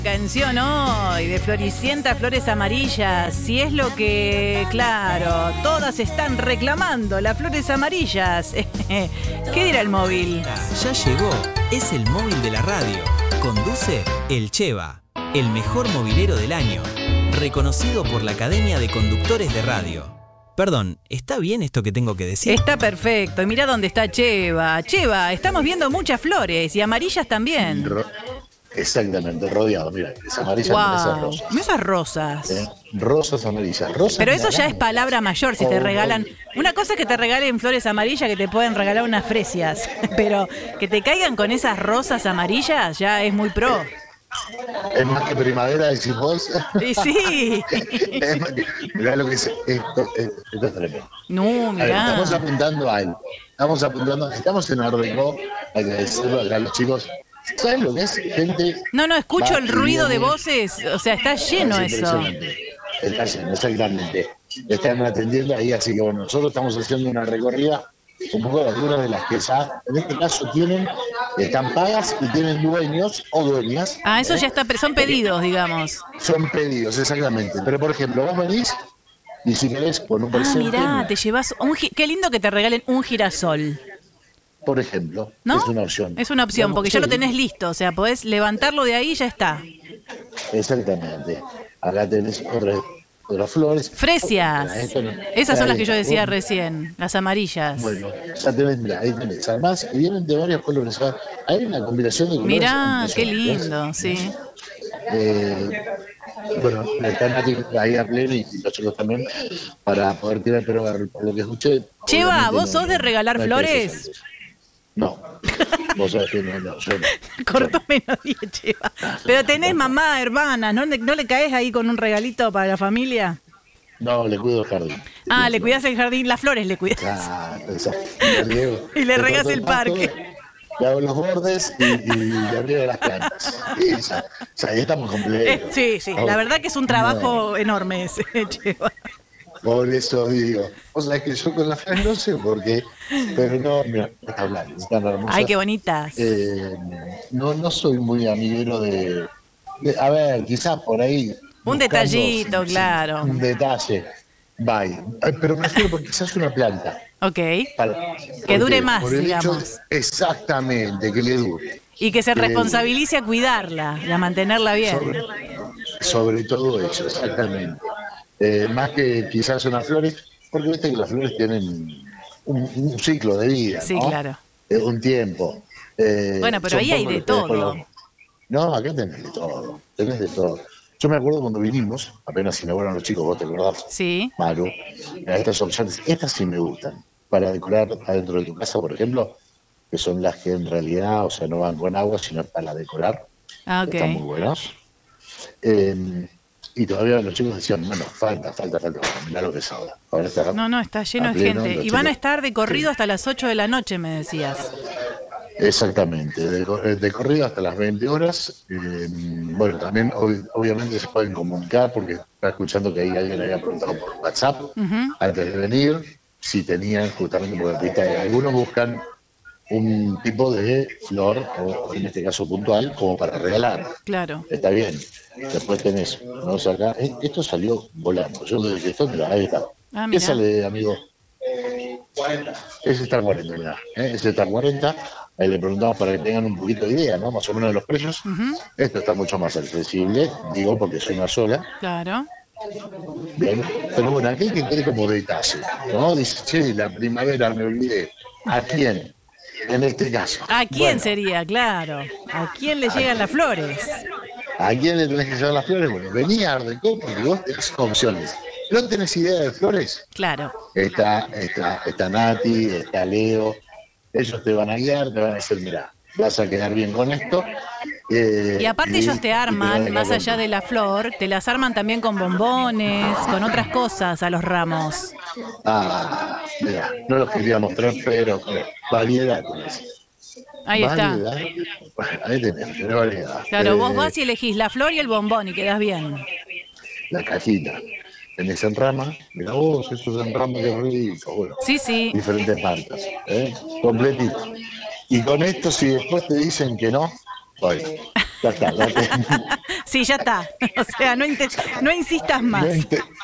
Canción hoy de Floricienta Flores Amarillas. Si es lo que, claro, todas están reclamando, las flores amarillas. ¿Qué dirá el móvil? Ya llegó, es el móvil de la radio. Conduce el Cheva, el mejor movilero del año. Reconocido por la Academia de Conductores de Radio. Perdón, ¿está bien esto que tengo que decir? Está perfecto. Y mirá dónde está Cheva. Cheva, estamos viendo muchas flores y amarillas también. Exactamente, rodeado, mira, es amarilla con esas rosas. Esas rosas. Rosas amarillas, rosas. Pero eso ya es palabra mayor si te regalan. Una cosa es que te regalen flores amarillas, que te pueden regalar unas fresias. Pero que te caigan con esas rosas amarillas ya es muy pro. Es más que primavera, decís vos. Y sí. Mirá lo que es esto es tremendo. No, mirá. Estamos apuntando a él. Estamos en Art Deco, hay que decirlo a los chicos. ¿Sabes lo que es? Gente. No, escucho el ruido de voces. O sea, está lleno eso. Está lleno, exactamente. Están atendiendo ahí, así que bueno, nosotros estamos haciendo una recorrida un poco de algunas de las que ya, en este caso, están pagas y tienen dueños o dueñas. Ah, eso ya está, son pedidos, digamos. Son pedidos, exactamente. Pero, por ejemplo, vos venís y si querés con un presente. Mirá, te llevas qué lindo que te regalen un girasol. Por ejemplo, ¿no? Es una opción. Es una opción, porque ya lo tenés listo, o sea, podés levantarlo de ahí y ya está. Exactamente. Acá tenés otras flores. Fresias. Esas son las que yo decía recién, las amarillas. Bueno, ya tenés, mira, ahí tenés. Además, vienen de varios colores. Hay una combinación de colores. Mirá, qué lindo, sí. Bueno, están ahí a pleno y los chicos también para poder tirar, pero por lo que escuché. Cheva, ¿vos sos de regalar flores? No, vos sabés que no, yo no. Cortó melodía, Cheva. Pero tenés mamá, hermana, ¿no le caes ahí con un regalito para la familia? No, le cuido el jardín. Le cuidás el jardín, las flores le cuidás. Y le regás el parque. Le hago los bordes y le riego las plantas. O sea, ahí estamos completos. Sí, la verdad que es un trabajo enorme ese, Cheva. Por eso digo, vos sabés que yo con las flores no sé por qué, pero no, mira, está hablando, están hermosas. Ay, qué bonitas. No soy muy amiguero de a ver, quizás por ahí. Un detallito, claro. Un detalle, bye. Pero prefiero porque quizás una planta. Ok. Que dure más, digamos. Hecho, exactamente, que le dure. Y que se responsabilice a cuidarla y a mantenerla bien. Sobre todo eso, exactamente. Más que quizás unas flores, porque viste que las flores tienen un ciclo de vida, sí, ¿no? Claro. Un tiempo. Bueno, pero ahí hay de todo. No, acá tenés de todo. Yo me acuerdo cuando vinimos, apenas se inauguraron los chicos, vos te acordás. Sí. Maru, estas opciones, estas sí me gustan, para decorar adentro de tu casa, por ejemplo, que son las que en realidad, o sea, no van con agua, sino para decorar. Ah, ok. Están muy buenos. Y todavía los chicos decían, bueno, falta, mirá lo que es ahora. No, está lleno de gente. Y van a estar de corrido hasta las 8 de la noche, me decías. Exactamente, de corrido hasta las 20 horas. Bueno, también obviamente se pueden comunicar, porque está escuchando que ahí alguien había preguntado por WhatsApp antes de venir, si tenían justamente, porque algunos buscan un tipo de flor, o en este caso puntual, como para regalar. Claro. Está bien. Después tenés, vamos acá, esto salió volando. Yo desde que esto, ahí está. ¿Qué sale, amigo? 40. Ese está 40, mirá. Ese está 40. Ahí le preguntamos para que tengan un poquito de idea, ¿no? Más o menos de los precios. Esto está mucho más accesible, digo, porque soy una sola. Claro. Bien. Pero bueno, aquel que quiere como detalle, ¿no? Dice, che, la primavera me olvidé. ¿A quién? En este caso. ¿A quién sería? Claro. ¿A quién le llegan las flores? ¿A quién le tenés que llevar las flores? Bueno, vení a Art Deco porque vos tenés opciones. ¿No tenés idea de flores? Claro. Está Nati, está Leo. Ellos te van a guiar, te van a decir, mirá, vas a quedar bien con esto. Y aparte ellos te arman, más allá de la flor, te las arman también con bombones, con otras cosas a los ramos. Mira, no los quería mostrar, pero variedad. Ahí está. Ahí tenés variedad. Claro, vos vas y elegís la flor y el bombón y quedás bien. La cajita. Tenés en rama, mirá vos, eso es en rama, que rico. Bueno, sí. Diferentes marcas, completito. Y con esto, si después te dicen que no, bueno, Ya está. Sí, ya está. O sea, no insistas más.